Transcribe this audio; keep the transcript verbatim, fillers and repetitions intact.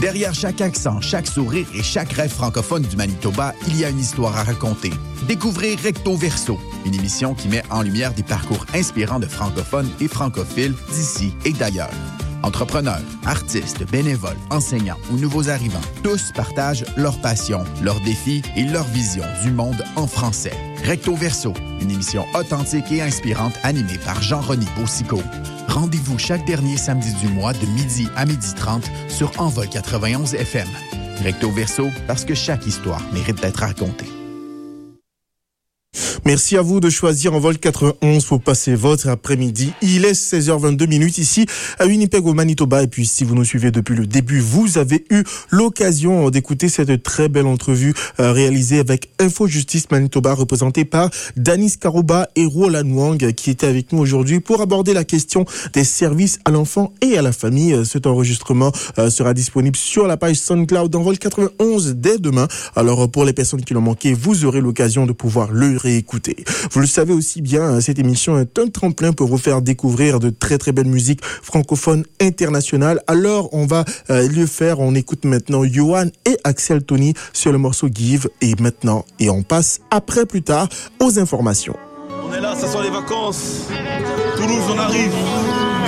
Derrière chaque accent, chaque sourire et chaque rêve francophone du Manitoba, il y a une histoire à raconter. Découvrez Recto Verso, une émission qui met en lumière des parcours inspirants de francophones et francophiles d'ici et d'ailleurs. Entrepreneurs, artistes, bénévoles, enseignants ou nouveaux arrivants, tous partagent leur passion, leurs défis et leur vision du monde en français. Recto Verso, une émission authentique et inspirante animée par Jean-René Boussicault. Rendez-vous chaque dernier samedi du mois de midi à midi trente sur Envol quatre-vingt-onze F M. Recto Verso, parce que chaque histoire mérite d'être racontée. Merci à vous de choisir Envol quatre-vingt-onze pour passer votre après-midi. Il est seize heures vingt-deux minutes ici à Winnipeg au Manitoba. Et puis si vous nous suivez depuis le début, vous avez eu l'occasion d'écouter cette très belle entrevue euh, réalisée avec Info Justice Manitoba, représentée par Danis Karouba et Roland Wang, qui étaient avec nous aujourd'hui pour aborder la question des services à l'enfant et à la famille. Cet enregistrement euh, sera disponible sur la page SoundCloud d'Envol quatre-vingt-onze dès demain. Alors pour les personnes qui l'ont manqué, vous aurez l'occasion de pouvoir le réécouter. Vous le savez aussi bien, cette émission est un tremplin pour vous faire découvrir de très très belles musiques francophones internationales. Alors on va euh, le faire, on écoute maintenant Yohan et Axel Tony sur le morceau Give et maintenant, et on passe après plus tard aux informations. On est là, ça sont les vacances. Toulouse, on arrive.